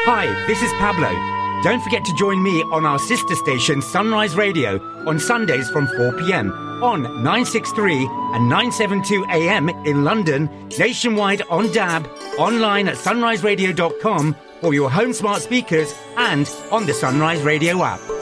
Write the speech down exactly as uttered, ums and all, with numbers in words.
Hi, this is Pablo. Don't forget to join me on our sister station Sunrise Radio on Sundays from four p.m. on nine sixty-three and nine seventy-two A M in London, nationwide on D A B, online at sunrise radio dot com for your home smart speakers and on the Sunrise Radio app.